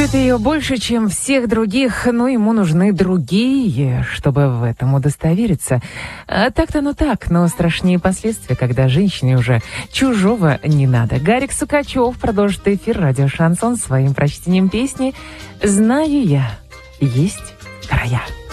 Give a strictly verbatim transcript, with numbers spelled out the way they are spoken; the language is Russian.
Любит ее больше, чем всех других, но ему нужны другие, чтобы в этом удостовериться. А так-то ну так, но страшнее последствия, когда женщине уже чужого не надо. Гарик Сукачев продолжит эфир радио «Шансон» своим прочтением песни «Знаю я, есть края».